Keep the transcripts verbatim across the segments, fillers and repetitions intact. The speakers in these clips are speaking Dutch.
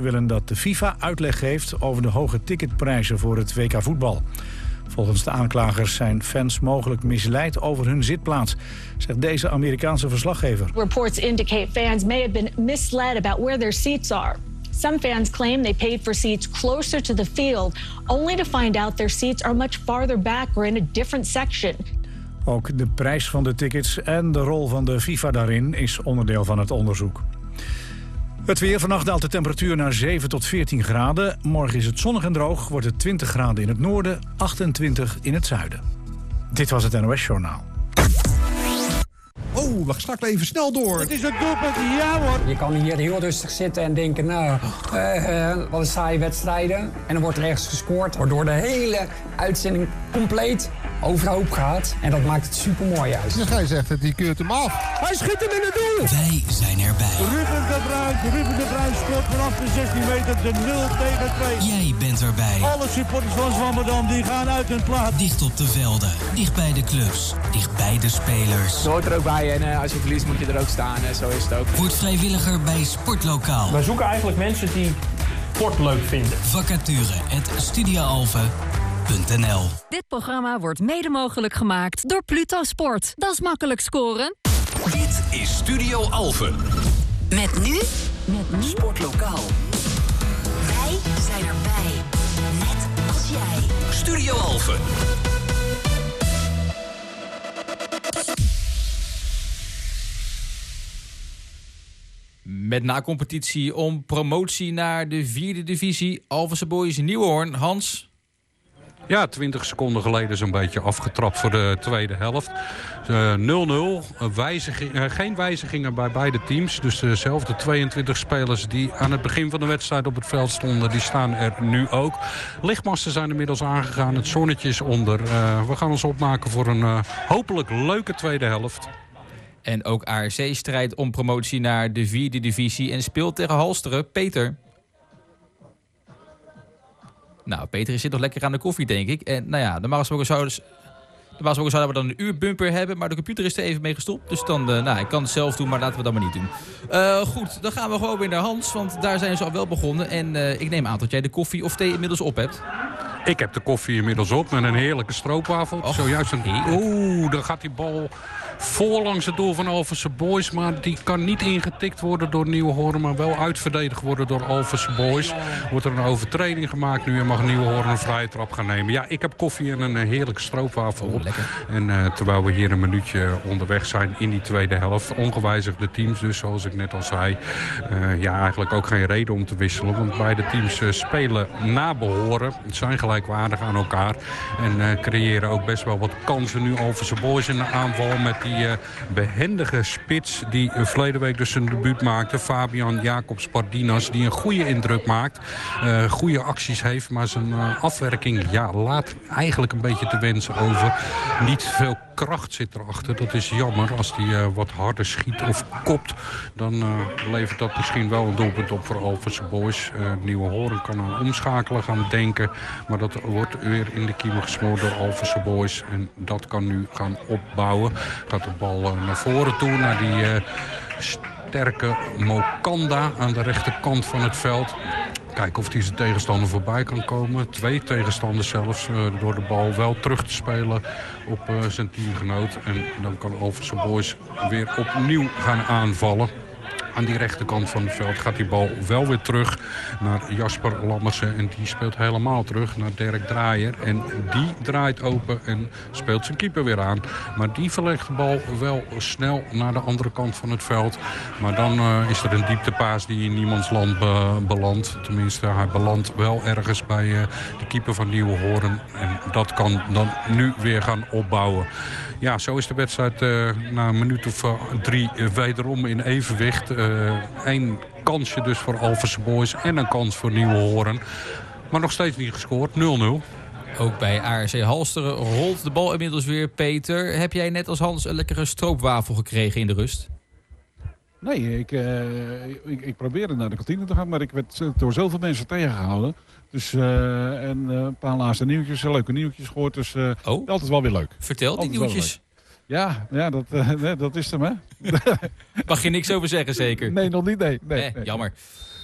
willen dat de FIFA uitleg geeft over de hoge ticketprijzen voor het W K voetbal. Volgens de aanklagers zijn fans mogelijk misleid over hun zitplaats, zegt deze Amerikaanse verslaggever. Reports indicate fans may have been misled about where their seats are. Some fans claim they paid for seats closer to the field, only to find out their seats are much farther back or in a different section. Ook de prijs van de tickets en de rol van de FIFA daarin is onderdeel van het onderzoek. Het weer. Vannacht daalt de temperatuur naar zeven tot veertien graden. Morgen is het zonnig en droog, wordt het twintig graden in het noorden, achtentwintig in het zuiden. Dit was het N O S-journaal. Oh, we schakelen even snel door. Het is een doelpunt, ja hoor. Je kan hier heel rustig zitten en denken, nou, uh, uh, wat een saaie wedstrijden. En dan wordt er ergens gescoord, waardoor de hele uitzending compleet overhoop gaat. En dat maakt het super mooi uit. De scheidsrechter die keurt hem af. Hij schiet hem in het doel. Wij zijn erbij. Ruben de Bruin, Ruben de Bruin scoort vanaf de zestien meter de nul tegen twee. Jij bent erbij. Alle supporters van Zwammerdam die gaan uit hun plaats. Dicht op de velden, dicht bij de clubs, dicht bij de spelers. Je hoort er ook bij en uh, als je verliest moet je er ook staan. En zo is het ook. Word vrijwilliger bij Sportlokaal. Wij zoeken eigenlijk mensen die sport leuk vinden. Vacature at studioalphen punt n l. Dit programma wordt mede mogelijk gemaakt door Pluto Sport. Dat is makkelijk scoren. Dit is Studio Alphen. Met nu... Met nu... Sportlokaal. Wij zijn erbij. Net als jij. Studio Alphen. Met na competitie om promotie naar de vierde divisie. Alphense Boys Nieuwenhoorn. Hans... Ja, twintig seconden geleden zo'n beetje afgetrapt voor de tweede helft. nul nul. Uh, Wijziging, uh, geen wijzigingen bij beide teams. Dus dezelfde tweeëntwintig spelers die aan het begin van de wedstrijd op het veld stonden, die staan er nu ook. Lichtmasten zijn inmiddels aangegaan. Het zonnetje is onder. Uh, we gaan ons opmaken voor een uh, hopelijk leuke tweede helft. En ook A R C strijdt om promotie naar de vierde divisie en speelt tegen Halsteren. Peter... Nou, Peter zit nog lekker aan de koffie, denk ik. En nou ja, normaal gesproken zouden, normaal gesproken zouden we dan een uurbumper hebben, maar de computer is er even mee gestopt. Dus dan, uh, nou, ik kan het zelf doen, maar laten we dat maar niet doen. Uh, goed, dan gaan we gewoon weer naar Hans, want daar zijn ze al wel begonnen. En uh, ik neem aan dat jij de koffie of thee inmiddels op hebt. Ik heb de koffie inmiddels op met een heerlijke stroopwafel. Och, zojuist een... Oeh, dan gaat die bal voor langs het doel van Alphense Boys. Maar die kan niet ingetikt worden door Nieuwenhoorn, maar wel uitverdedigd worden door Alphense Boys. Wordt er een overtreding gemaakt nu en mag Nieuwenhoorn een vrije trap gaan nemen. Ja, ik heb koffie en een heerlijke stroopwafel op. Lekker. En uh, terwijl we hier een minuutje onderweg zijn in die tweede helft. Ongewijzigde teams dus, zoals ik net al zei. Uh, ja, eigenlijk ook geen reden om te wisselen. Want beide teams uh, spelen na behoren. Het zijn gelijkwaardig aan elkaar. En uh, creëren ook best wel wat kansen nu Alphense Boys in de aanval met die Die uh, behendige spits die uh, verleden week dus zijn debuut maakte. Fabian Jacobs Pardinas, die een goede indruk maakt. Uh, goede acties heeft, maar zijn uh, afwerking ja, laat eigenlijk een beetje te wensen over. Niet veel kracht zit erachter. Dat is jammer. Als die uh, wat harder schiet of kopt, dan uh, levert dat misschien wel een doelpunt op voor Alphense Boys. Uh, Nieuwenhoorn kan aan omschakelen gaan denken. Maar dat wordt weer in de kiemen gesmoord door Alphense Boys. En dat kan nu gaan opbouwen. Gaat de bal uh, naar voren toe, naar die uh, sterke Mokanda aan de rechterkant van het veld. Kijken of hij zijn tegenstander voorbij kan komen. Twee tegenstanders zelfs uh, door de bal wel terug te spelen op uh, zijn teamgenoot. En dan kan Alphense Boys weer opnieuw gaan aanvallen. Aan die rechterkant van het veld gaat die bal wel weer terug naar Jasper Lammersen. En die speelt helemaal terug naar Dirk Draaier. En die draait open en speelt zijn keeper weer aan. Maar die verlegt de bal wel snel naar de andere kant van het veld. Maar dan uh, is er een dieptepaas die in niemands land be- belandt. Tenminste, hij belandt wel ergens bij uh, de keeper van Nieuwenhoorn. En dat kan dan nu weer gaan opbouwen. Ja, zo is de wedstrijd uh, na een minuut of uh, drie uh, wederom in evenwicht. Eén uh, kansje dus voor Alphense Boys en een kans voor Nieuwenhoorn. Maar nog steeds niet gescoord, nul nul. Ook bij A R C Halsteren rolt de bal inmiddels weer. Peter, heb jij net als Hans een lekkere stroopwafel gekregen in de rust? Nee, ik, uh, ik, ik probeerde naar de kantine te gaan, maar ik werd door zoveel mensen tegengehouden. Dus uh, en uh, een paar laatste nieuwtjes, leuke nieuwtjes gehoord. Dus uh, oh. altijd wel weer leuk. Vertel die altijd nieuwtjes. Ja, ja dat, uh, dat is hem, hè. Mag je niks over zeggen, zeker? Nee, nog niet, nee. nee, eh, nee. Jammer.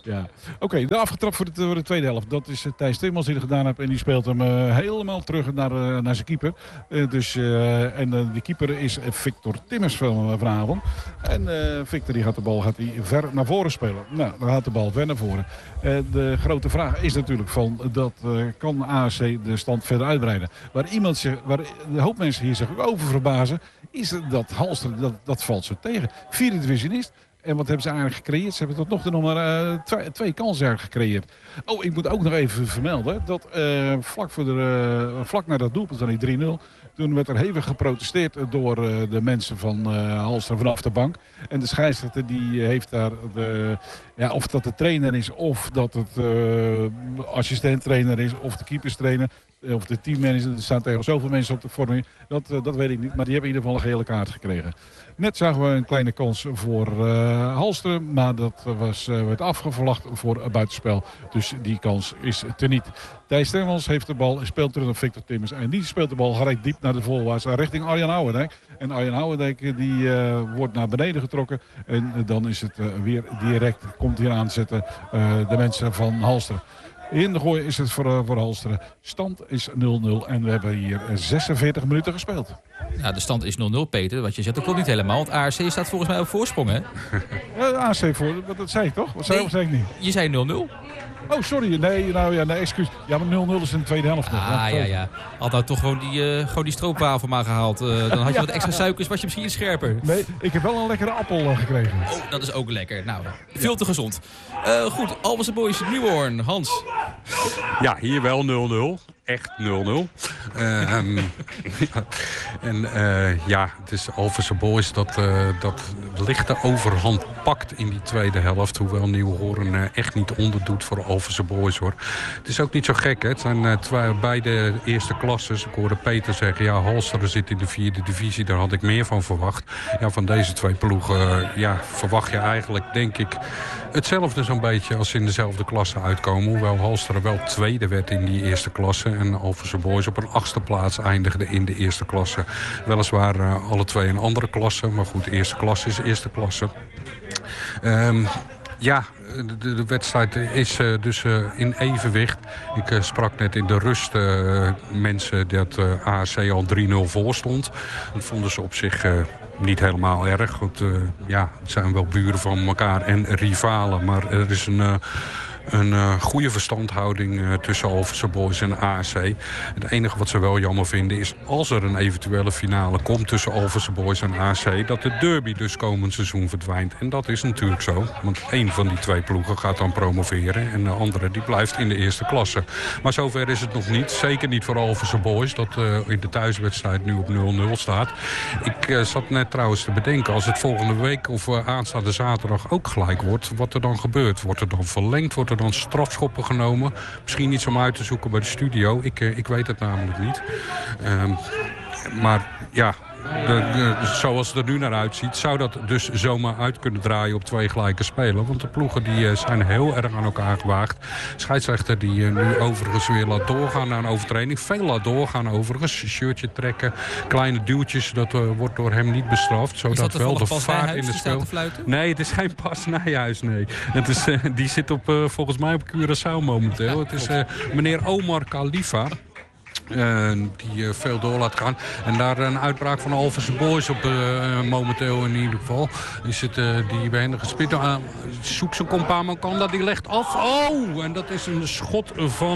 Ja. Oké, okay, de afgetrapt voor de, voor de tweede helft. Dat is uh, Thijs Timmels die er gedaan heeft. En die speelt hem uh, helemaal terug naar, uh, naar zijn keeper. Uh, dus, uh, en uh, de keeper is Victor Timmers van, vanavond. En uh, Victor die gaat de bal gaat die ver naar voren spelen. Nou, dan gaat de bal ver naar voren. Uh, de grote vraag is natuurlijk van, dat uh, kan A S C de stand verder uitbreiden. Waar, iemand zich, waar de hoop mensen hier zich ook over verbazen, is dat Halster, dat, dat valt zo tegen. Vierde divisionist. En wat hebben ze eigenlijk gecreëerd? Ze hebben tot nog toe nog maar uh, twee, twee kansen gecreëerd. Oh, ik moet ook nog even vermelden dat uh, vlak, voor de, uh, vlak na dat doelpunt van die drie nul... toen werd er hevig geprotesteerd door uh, de mensen van uh, Halster vanaf de bank. En de scheidsrechter die heeft daar, de, ja, of dat de trainer is, of dat het uh, assistent-trainer is, of de keeperstrainer, of de teammanager. Er staan tegen zoveel mensen op de vorming. Dat, uh, dat weet ik niet, maar die hebben in ieder geval een gele kaart gekregen. Net zagen we een kleine kans voor uh, Halster, maar dat was, uh, werd afgevlacht voor uh, buitenspel. Dus die kans is teniet. Thijs Timmels heeft de bal, speelt terug naar Victor Timmers. En die speelt de bal gelijk diep naar de voorwaarts, richting Arjan Ouwendijk. En Arjan Ouwendijk die uh, wordt naar beneden getrokken. En uh, dan is het uh, weer direct, komt hier aan te zetten uh, de mensen van Halster. In de gooi is het voor, uh, voor Halsteren. Stand is nul nul en we hebben hier zesenveertig minuten gespeeld. Ja, de stand is nul nul, Peter. Wat je zegt, dat klopt niet helemaal. Want A R C staat volgens mij op voorsprong, hè? Ja, A R C voor, dat zei ik toch? Wat zei, nee, zei ik niet? Je zei nul nul. Oh, sorry. Nee, nou ja, nee, excuus. Ja, maar nul nul is in de tweede helft. Ah, ja, ja. ja. Had nou toch gewoon die, uh, gewoon die stroopwafel maar gehaald. Uh, dan had je ja. wat extra suikers, was je misschien iets scherper. Nee, ik heb wel een lekkere appel uh, gekregen. Oh, dat is ook lekker. Nou, veel te gezond. Uh, goed, Alphense Boys, Nieuwhoorn. Hans. Ja, hier wel nul nul. Echt nul nul. Uh, um, ja. En uh, ja, het is Alphense Boys dat, uh, dat lichte overhand pakt in die tweede helft. Hoewel Nieuwhoorn uh, echt niet onderdoet voor Alphense Boys, hoor. Het is ook niet zo gek, hè. Het zijn uh, twee, beide eerste klasses. Ik hoorde Peter zeggen, ja, Halsteren zit in de vierde divisie. Daar had ik meer van verwacht. Ja, van deze twee ploegen uh, ja, verwacht je eigenlijk, denk ik, hetzelfde zo'n beetje als ze in dezelfde klasse uitkomen. Hoewel Halsteren wel tweede werd in die eerste klasse. En Alphense Boys op een achtste plaats eindigde in de eerste klasse. Weliswaar uh, alle twee een andere klasse. Maar goed, eerste klasse is eerste klasse. Um, ja, de, de wedstrijd is uh, dus uh, in evenwicht. Ik uh, sprak net in de rust uh, mensen dat uh, A R C al drie nul voor stond. Dat vonden ze op zich Uh, niet helemaal erg. Want, uh, ja, het zijn wel buren van elkaar en rivalen. Maar er is een, uh, een uh, goede verstandhouding uh, tussen Alphense Boys en A R C. Het enige wat ze wel jammer vinden is, als er een eventuele finale komt tussen Alphense Boys en A R C, dat de derby dus komend seizoen verdwijnt. En dat is natuurlijk zo. Want één van die twee ploegen gaat dan promoveren en de andere die blijft in de eerste klasse. Maar zover is het nog niet. Zeker niet voor Alphense Boys, dat uh, in de thuiswedstrijd nu op nul nul staat. Ik uh, zat net trouwens te bedenken, als het volgende week of uh, aanstaande zaterdag ook gelijk wordt, wat er dan gebeurt. Wordt er dan verlengd? Wordt er dan strafschoppen genomen? Misschien iets om uit te zoeken bij de studio. Ik, uh, ik weet het namelijk niet. Um, maar ja, de, de, zoals het er nu naar uitziet, zou dat dus zomaar uit kunnen draaien op twee gelijke spelen. Want de ploegen die uh, zijn heel erg aan elkaar gewaagd. Scheidsrechter die uh, nu overigens weer laat doorgaan naar een overtreding. Veel laat doorgaan overigens. Shirtje trekken, kleine duwtjes, dat uh, wordt door hem niet bestraft. Zodat wel de vaart in het spel. Nee, het is geen Pas Nijhuis, nee. Het is, uh, die zit op, uh, volgens mij op Curaçao momenteel. Het is uh, meneer Omar Khalifa. Uh, die uh, veel door laat gaan. En daar een uitbraak van Alphense Boys op uh, momenteel in ieder geval. Is het uh, die behendige spit. Uh, zoekt zijn compaan Kanda, die legt af. Oh! En dat is een schot van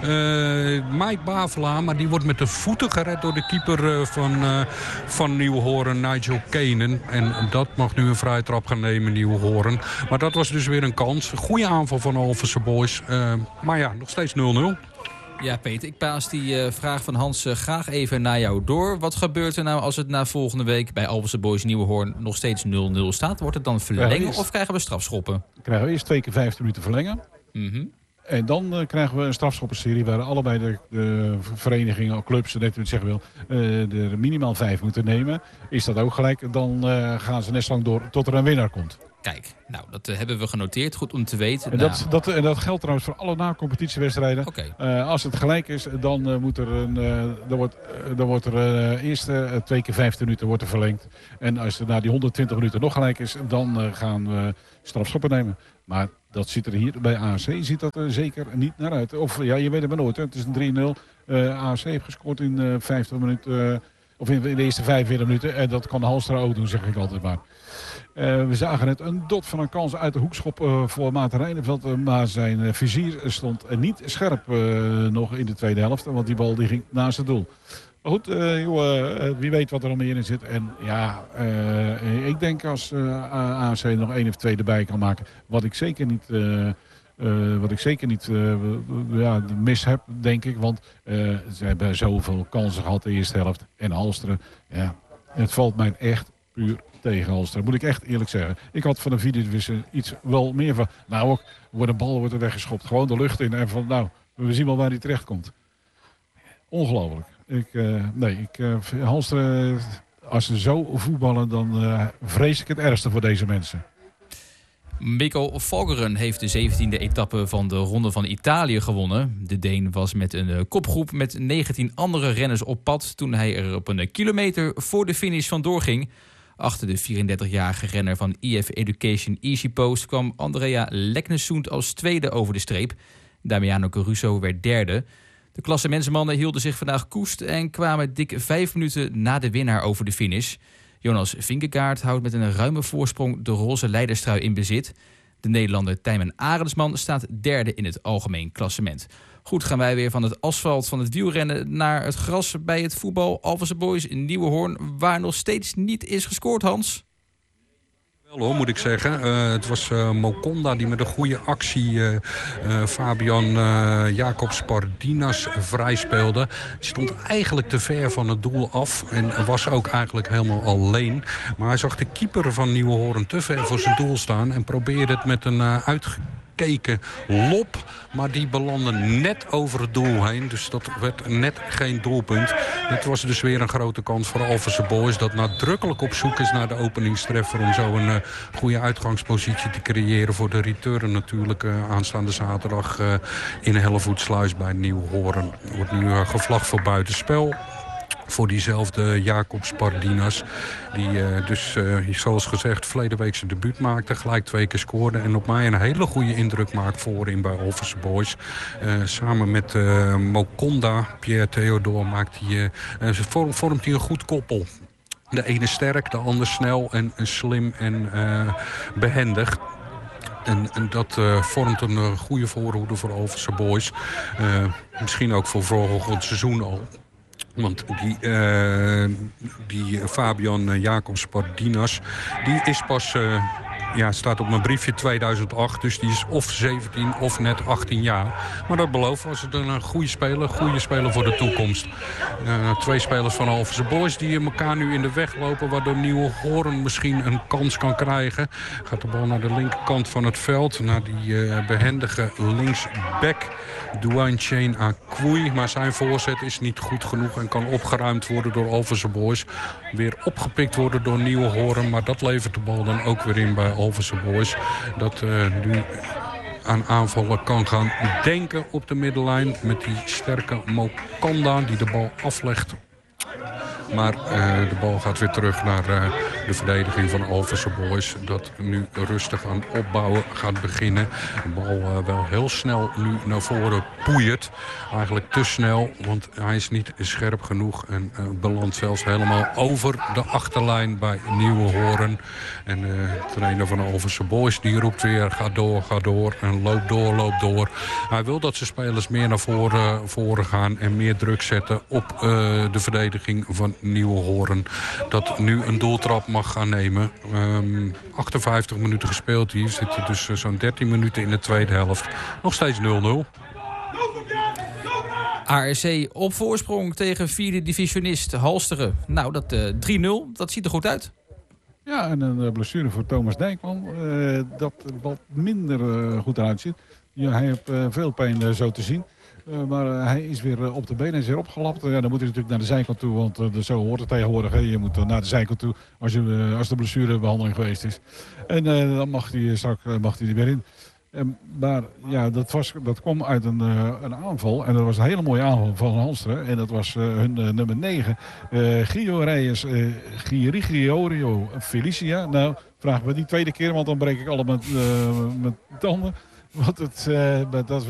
uh, Mike Bavela. Maar die wordt met de voeten gered door de keeper uh, van, uh, van Nieuwhoorn, Nigel Kenen. En dat mag nu een vrije trap gaan nemen, Nieuwhoorn. Maar dat was dus weer een kans. Goede aanval van Alphense Boys. Uh, maar ja, nog steeds nul nul. Ja, Peter, ik paas die uh, vraag van Hans uh, graag even naar jou door. Wat gebeurt er nou als het na volgende week bij Alphense Boys Nieuwhoorn nog steeds nul nul staat? Wordt het dan verlengen eerst, of krijgen we strafschoppen? Krijgen we eerst twee keer vijftien minuten verlengen. Mm-hmm. En dan uh, krijgen we een strafschoppenserie waar allebei de, de verenigingen, clubs, net hoe het zeggen wil, uh, er minimaal vijf moeten nemen. Is dat ook gelijk? Dan uh, gaan ze net zo lang door tot er een winnaar komt. Kijk, nou, dat uh, hebben we genoteerd. Goed om te weten. En nou. dat, dat, en dat geldt trouwens voor alle na-competitiewedstrijden. Okay. Uh, als het gelijk is, dan uh, moet er een, uh, dan wordt, uh, dan wordt er uh, eerst uh, twee keer vijftien minuten wordt er verlengd. En als er na die honderdtwintig minuten nog gelijk is, dan uh, gaan we strafschoppen nemen. Maar dat ziet er hier bij A C ziet dat er zeker niet naar uit. Of ja, je weet het maar nooit. Hè. Het is een drie nul. Uh, A C heeft gescoord in uh, vijftig minuten. Uh, of in, in de eerste vijfenveertig minuten. En dat kan Halstra ook doen, zeg ik altijd maar. Uh, we zagen net een dot van een kans uit de hoekschop uh, voor Maarten Rijneveld. Uh, maar zijn uh, vizier stond uh, niet scherp uh, nog in de tweede helft. Want die bal die ging naast het doel. Maar goed, uh, joh, uh, wie weet wat er nog meer in zit. En ja, uh, ik denk als uh, A C nog één of twee erbij kan maken. Wat ik zeker niet... Uh, Uh, wat ik zeker niet uh, ja, mis heb, denk ik. Want uh, ze hebben zoveel kansen gehad in de eerste helft. En Halstra, ja, het valt mij echt puur tegen Halstra. Moet ik echt eerlijk zeggen. Ik had van de videowisseling iets wel meer van. Nou ook, wordt een bal wordt er weggeschopt. Gewoon de lucht in. En van, nou, we zien wel waar hij terecht komt. Ongelooflijk. Ik, uh, nee, ik, uh, Halstra, als ze zo voetballen, dan uh, vrees ik het ergste voor deze mensen. Mikko Valkeren heeft de zeventiende etappe van de Ronde van Italië gewonnen. De Deen was met een kopgroep met negentien andere renners op pad toen hij er op een kilometer voor de finish vandoor ging. Achter de vierendertigjarige renner van I F Education EasyPost kwam Andrea Leknesund als tweede over de streep. Damiano Caruso werd derde. De klassementsmannen hielden zich vandaag koest en kwamen dik vijf minuten na de winnaar over de finish. Jonas Vingegaard houdt met een ruime voorsprong de roze leiderstrui in bezit. De Nederlander Tijmen Arendsman staat derde in het algemeen klassement. Goed, gaan wij weer van het asfalt van het wielrennen naar het gras bij het voetbal Alphense Boys in Nieuwehoorn, waar nog steeds niet is gescoord, Hans. Wel hoor, moet ik zeggen. Uh, het was uh, Mokonda die met een goede actie uh, uh, Fabian uh, Jacobs Pardinas vrij speelde. Hij stond eigenlijk te ver van het doel af en was ook eigenlijk helemaal alleen. Maar hij zag de keeper van Nieuwehoorn te ver voor zijn doel staan en probeerde het met een uh, uitgekeken lop. Maar die belandde net over het doel heen. Dus dat werd net geen doelpunt. Het was dus weer een grote kans voor Alphense Boys dat nadrukkelijk op zoek is naar de openingstreffer om zo een uh, goede uitgangspositie te creëren voor de return natuurlijk uh, aanstaande zaterdag uh, in Hellevoetsluis bij Nieuwhoorn. Er wordt nu uh, gevlagd voor buitenspel. Voor diezelfde Jacobs Pardinas. Die uh, dus, uh, zoals gezegd, verleden week zijn debuut maakte. Gelijk twee keer scoorde. En op mij een hele goede indruk maakt voorin bij Alphense Boys. Uh, samen met uh, Mokonda, Pierre Theodore, maakt hij, uh, vorm, vormt hij een goed koppel. De ene sterk, de ander snel en, en slim en uh, behendig. En, en dat uh, vormt een uh, goede voorhoede voor Alphense Boys. Uh, misschien ook voor volgend seizoen al. Want die, uh, die Fabian Jacobs Pardinas, die is pas, uh, ja, staat op mijn briefje tweeduizend acht. Dus die is of zeventien of net achttien jaar. Maar dat belooft was het een goede speler, goede speler voor de toekomst. Uh, twee spelers van Alphense Boys die elkaar nu in de weg lopen, waardoor Nieuwehoorn misschien een kans kan krijgen. Gaat de bal naar de linkerkant van het veld, naar die uh, behendige linksback Duane Chain Akwoei. Maar zijn voorzet is niet goed genoeg en kan opgeruimd worden door Alphense Boys. Weer opgepikt worden door Nieuwehoorn. Maar dat levert de bal dan ook weer in bij Alphense Boys. Dat uh, nu aan aanvallen kan gaan denken op de middenlijn. Met die sterke Mokonda die de bal aflegt. Maar uh, de bal gaat weer terug naar uh, de verdediging van Alphense Boys. Dat nu rustig aan opbouwen gaat beginnen. De bal uh, wel heel snel nu naar voren poeiert. Eigenlijk te snel, want hij is niet scherp genoeg. En uh, belandt zelfs helemaal over de achterlijn bij Nieuwehoorn. En uh, de trainer van Alphense Boys die roept weer: ga door, ga door. En loop door, loop door. Hij wil dat zijn spelers meer naar voren, voren gaan en meer druk zetten op uh, de verdediging van Nieuwehoorn. Dat nu een doeltrap mag gaan nemen. Um, achtenvijftig minuten gespeeld hier. Zitten dus uh, zo'n dertien minuten in de tweede helft. Nog steeds nul nul. A R C op voorsprong tegen vierde divisionist Halsteren. Nou, dat uh, drie nul, dat ziet er goed uit. Ja, en een uh, blessure voor Thomas Dijkman. Uh, dat wat minder uh, goed eruit ziet. Ja, hij heeft uh, veel pijn uh, zo te zien. Uh, maar uh, hij is weer uh, op de benen, is weer opgelapt. Uh, ja, dan moet hij natuurlijk naar de zijkant toe, want uh, zo hoort het tegenwoordig. Hè. Je moet uh, naar de zijkant toe als, je, uh, als de blessurebehandeling geweest is. En uh, dan mag hij uh, straks uh, mag hij er weer in. En, maar ja, dat, was, dat kwam uit een, uh, een aanval. En dat was een hele mooie aanval van Halstra. En dat was uh, hun uh, nummer negen. Uh, Gio Reyes, uh, Grigiorio Felicia. Nou, vraag me die tweede keer, want dan breek ik alle met, uh, met tanden. Want het, uh, dat was